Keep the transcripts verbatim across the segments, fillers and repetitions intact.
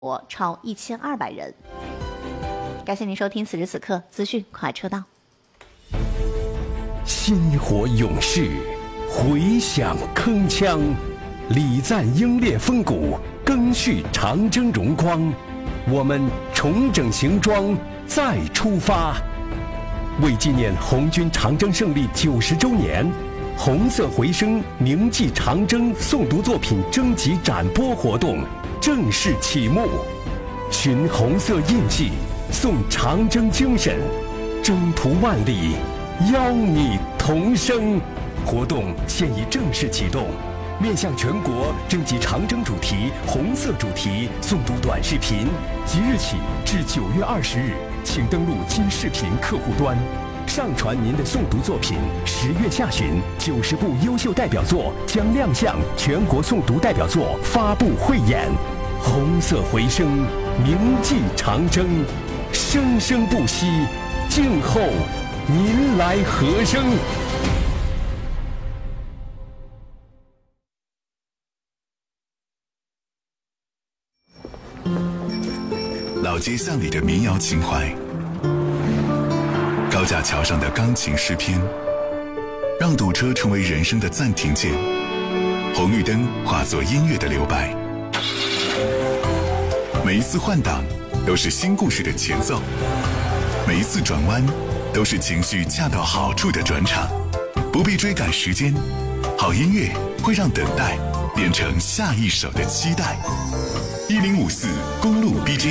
活超一千二百人。感谢您收听此时此刻资讯快车道。 薪火勇士，回响铿锵，礼赞英烈风骨，赓续长征荣光。我们重整行装，再出发。为纪念红军长征胜利九十周年，红色回声铭记长征诵读作品征集展播活动正式启幕。寻红色印记，颂长征精神，征途万里，邀你同声。活动现已正式启动，面向全国征集长征主题、红色主题诵读短视频。即日起至九月二十日，请登录今视频客户端，上传您的诵读作品。十月下旬，九十部优秀代表作将亮相全国诵读代表作发布汇演。红色回声，铭记长征，生生不息，静候您来和声。 老街巷里的民谣情怀，高架桥上的钢琴诗篇，让堵车成为人生的暂停键，红绿灯化作音乐的留白。每一次换挡都是新故事的前奏，每一次转弯都是情绪恰到好处的转场。不必追赶时间，好音乐会让等待变成下一首的期待。一零五四公路 B G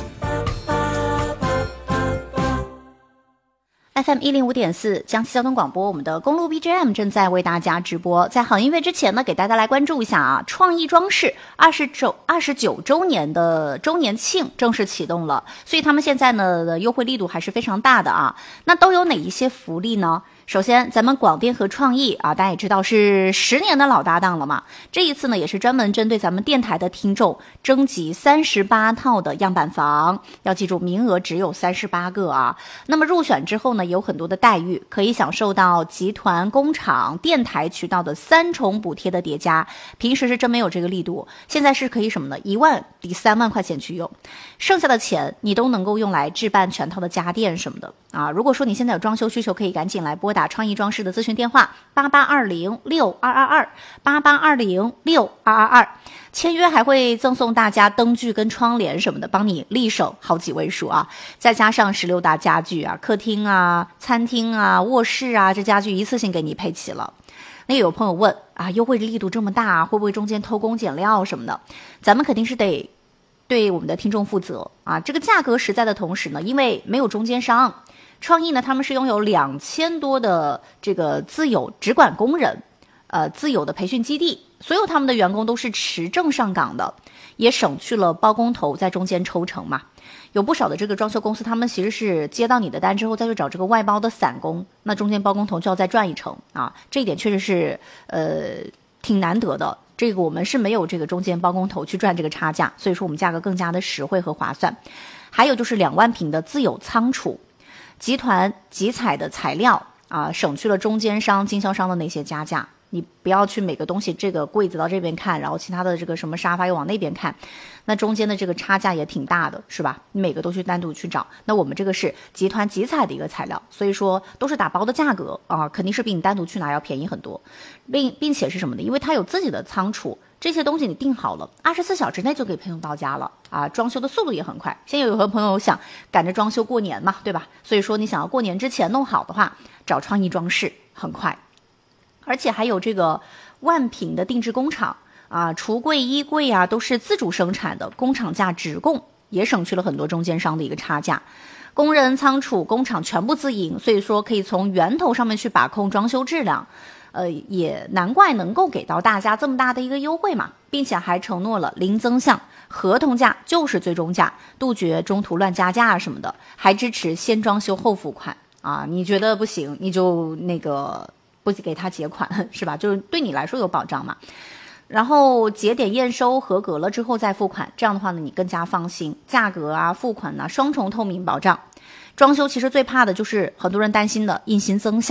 M。F M 一零五点四江西交通广播，我们的公路 B G M 正在为大家直播。在好音乐之前呢，给大家来关注一下啊，创意装饰二十周二十九周年的周年庆正式启动了，所以他们现在呢的优惠力度还是非常大的啊。那都有哪一些福利呢？首先，咱们广电和创意啊，大家也知道是十年的老搭档了嘛。这一次呢，也是专门针对咱们电台的听众征集三十八套的样板房，要记住名额只有三十八个啊。那么入选之后呢，有很多的待遇，可以享受到集团、工厂、电台渠道的三重补贴的叠加。平时是真没有这个力度，现在是可以什么呢？一万抵三万块钱去用，剩下的钱你都能够用来置办全套的家电什么的啊。如果说你现在有装修需求，可以赶紧来拨打创意装饰的咨询电话八八二零六二二二八八二零六二二二，签约还会赠送大家灯具跟窗帘什么的，帮你立省好几位数啊！再加上十六大家具啊，客厅啊、餐厅啊、卧室啊，这家具一次性给你配齐了。那有朋友问啊，优惠力度这么大，会不会中间偷工减料什么的？咱们肯定是得对我们的听众负责啊！这个价格实在的同时呢，因为没有中间商。创意呢，他们是拥有两千多的这个自有直管工人，呃，自有的培训基地，所有他们的员工都是持证上岗的，也省去了包工头在中间抽成嘛。有不少的这个装修公司，他们其实是接到你的单之后再去找这个外包的散工，那中间包工头就要再赚一成啊，这一点确实是呃挺难得的。这个我们是没有这个中间包工头去赚这个差价，所以说我们价格更加的实惠和划算。还有就是两万平的自有仓储。集团集采的材料啊，省去了中间商、经销商的那些加价。你不要去每个东西这个柜子到这边看，然后其他的这个什么沙发又往那边看，那中间的这个差价也挺大的，是吧？你每个都去单独去找。那我们这个是集团集采的一个材料，所以说都是打包的价格啊，肯定是比你单独去拿要便宜很多，并并且是什么呢？因为它有自己的仓储。这些东西你订好了，二十四小时内就可以配送到家了啊！装修的速度也很快。现在有很多朋友想赶着装修过年嘛，对吧？所以说你想要过年之前弄好的话，找创意装饰很快。而且还有这个万品的定制工厂啊，橱柜、衣柜啊都是自主生产的，工厂价直供，也省去了很多中间商的一个差价。工人、仓储、工厂全部自营，所以说可以从源头上面去把控装修质量。呃，也难怪能够给到大家这么大的一个优惠嘛，并且还承诺了零增项，合同价就是最终价，杜绝中途乱加价什么的，还支持先装修后付款啊。你觉得不行，你就那个不给他结款是吧？就是对你来说有保障嘛。然后节点验收合格了之后再付款，这样的话呢，你更加放心，价格啊、付款啊双重透明保障。装修其实最怕的就是很多人担心的硬性增项。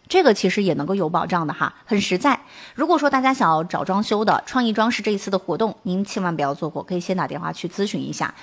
这个其实也能够有保障的哈，很实在。如果说大家想要找装修的，创意装饰这一次的活动，您千万不要错过，可以先打电话去咨询一下。